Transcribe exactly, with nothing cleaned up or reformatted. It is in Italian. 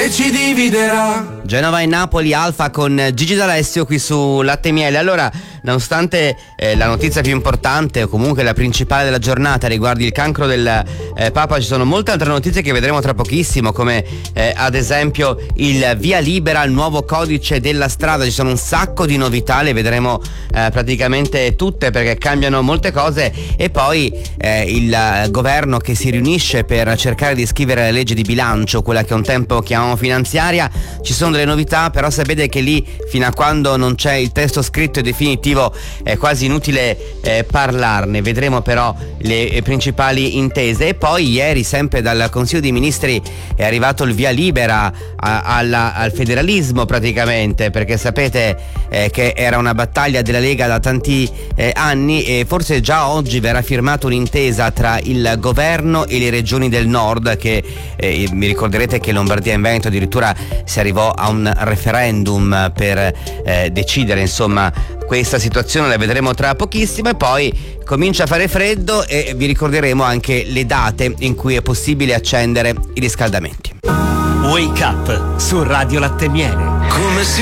e ci dividerà. Genova e Napoli, Alfa con Gigi D'Alessio qui su Latte e Miele. Allora, nonostante eh, la notizia più importante o comunque la principale della giornata riguardi il cancro del eh, Papa, ci sono molte altre notizie che vedremo tra pochissimo, come eh, ad esempio il via libera al nuovo codice della strada. Ci sono un sacco di novità, le vedremo eh, praticamente tutte perché cambiano molte cose. E poi eh, il governo che si riunisce per cercare di scrivere la legge di bilancio, quella che un tempo chiamavamo finanziaria. Ci sono delle novità, però sapete che lì fino a quando non c'è il testo scritto e definitivo è quasi inutile eh, parlarne. Vedremo però le eh, principali intese. E poi ieri, sempre dal Consiglio dei Ministri, è arrivato il via libera a, alla, al federalismo praticamente, perché sapete eh, che era una battaglia della Lega da tanti eh, anni, e forse già oggi verrà firmata un'intesa tra il governo e le regioni del nord, che eh, mi ricorderete che Lombardia e Veneto addirittura si arrivò a un referendum per eh, decidere insomma questa situazione. La vedremo tra pochissimo. E poi comincia a fare freddo e vi ricorderemo anche le date in cui è possibile accendere i riscaldamenti. Wake Up su Radio Latte e Miele. Come si